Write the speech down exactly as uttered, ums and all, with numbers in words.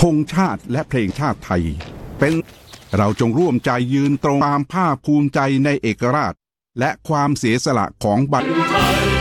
งชาติและเพลงชาติไทยเป็นเราจงร่วมใจยืนตรงความภาคภูมิใจในเอกราชและความเสียสละของบัณฑิต